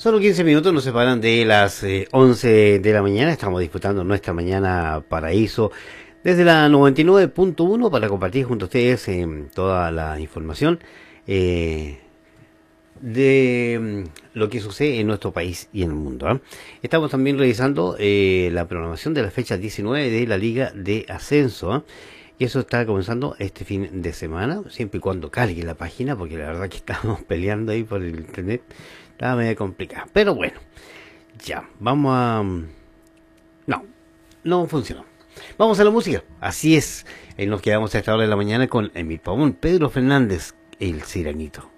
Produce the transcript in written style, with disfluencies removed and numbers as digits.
Solo 15 minutos nos separan de las 11 de la mañana. Estamos disfrutando nuestra mañana paraíso desde la 99.1 para compartir junto a ustedes toda la información de lo que sucede en nuestro país y en el mundo. Estamos también revisando la programación de la fecha 19 de la Liga de Ascenso. Y eso está comenzando este fin de semana, siempre y cuando cargue la página, porque la verdad que estamos peleando ahí por el internet. Está medio complicado. Pero bueno, ya, vamos a... No funcionó. Vamos a la música. Así es. Nos quedamos a esta hora de la mañana con Emil Pavón, Pedro Fernández, El Sirenito.